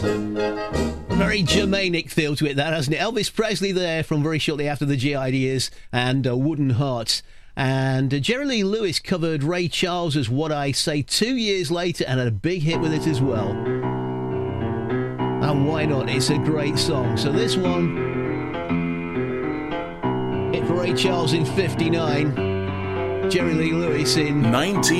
Very Germanic feel to it, that, hasn't it? Elvis Presley there from very shortly after the G.I. Years and Wooden Hearts. And Jerry Lee Lewis covered Ray Charles's What I Say 2 years later and had a big hit with it as well. And why not? It's a great song. So this one, hit for Ray Charles in 59, Jerry Lee Lewis in 19.